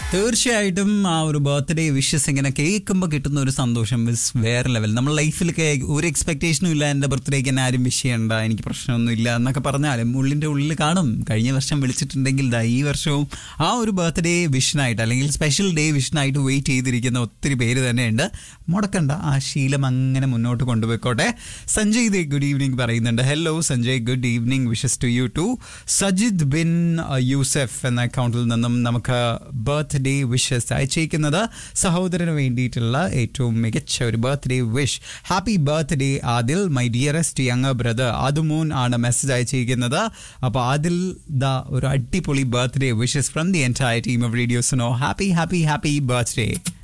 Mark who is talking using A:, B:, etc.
A: തീർച്ചയായിട്ടും ആ ഒരു ബർത്ത്ഡേ വിഷസ് ഇങ്ങനെ കേൾക്കുമ്പോൾ കിട്ടുന്ന ഒരു സന്തോഷം ഇസ് വേറെ ലെവൽ. നമ്മൾ ലൈഫിലൊക്കെ ഒരു എക്സ്പെക്ടേഷനും ഇല്ല, എൻ്റെ ബർത്ത്ഡേക്ക് എന്നെ ആരും വിഷ് ചെയ്യണ്ട, എനിക്ക് പ്രശ്നമൊന്നും ഇല്ല എന്നൊക്കെ പറഞ്ഞാലും ഉള്ളിൻ്റെ ഉള്ളിൽ കാണും കഴിഞ്ഞ വർഷം വിളിച്ചിട്ടുണ്ടെങ്കിൽ ഈ വർഷവും ആ ഒരു ബർത്ത്ഡേ വിഷനായിട്ട് അല്ലെങ്കിൽ സ്പെഷ്യൽ ഡേ വിഷനായിട്ട് വെയിറ്റ് ചെയ്തിരിക്കുന്ന ഒത്തിരി പേര് തന്നെയുണ്ട്. മുടക്കണ്ട, ആ ശീലം അങ്ങനെ മുന്നോട്ട് കൊണ്ടുപോയിക്കോട്ടെ. സഞ്ജയ് ദേ ഗുഡ് ഈവനിങ് പറയുന്നുണ്ട്. Hello Sanjay, good evening, wishes to you to. Sajid bin Yusuf എന്ന അക്കൗണ്ടിൽ നിന്നും നമുക്ക് ബർത്ത്ഡേ വിഷസ് അയച്ചിരിക്കുന്നത് സഹോദരന് വേണ്ടിയിട്ടുള്ള ഏറ്റവും മികച്ച ഒരു birthday wish. Happy birthday Adil, my dearest younger brother അതുമോൻ ആണ് മെസ്സേജ് അയച്ചിരിക്കുന്നത്. അപ്പോൾ ആദിൽ ദ ഒരു അടിപൊളി birthday wishes from the entire team of radio Suno. Happy happy happy birthday.